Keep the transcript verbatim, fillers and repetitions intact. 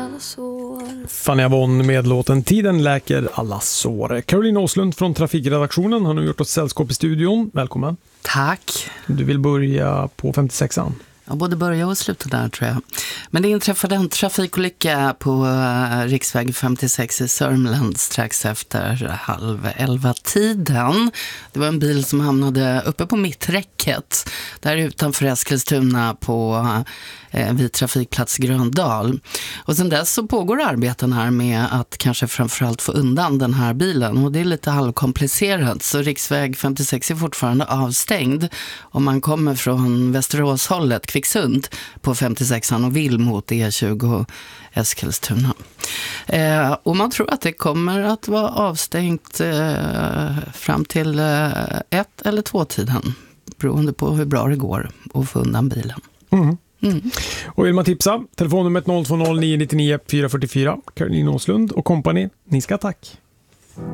alla sår. Fanny Avon med låten Tiden läker alla sår. Caroline Åslund från Trafikredaktionen har nu gjort ett sällskap i studion. Välkommen. Tack. Du vill börja på femtiosexan. Ja, både börja och sluta där tror jag. Men det inträffade en trafikolycka på riksväg femtiosex i Sörmland strax efter halv elva tiden. Det var en bil som hamnade uppe på mitträcket där utanför Eskilstuna på eh, vid trafikplats Gröndal. Och sen dess så pågår arbeten här med att kanske framförallt få undan den här bilen. Och det är lite halvkomplicerat, så riksväg femtiosex är fortfarande avstängd om man kommer från Västeråshållet, Kvicksund på femtiosexan och vill mot E tjugo Eskilstuna. Eh, och man tror att det kommer att vara avstängt eh, fram till eh, ett eller två tiden beroende på hur bra det går att få undan bilen. Mm. Mm. Och vill man tipsa, telefonnumret noll två noll nio nio nio fyra fyra fyra, Caroline Åslund och kompani, ni ska tack.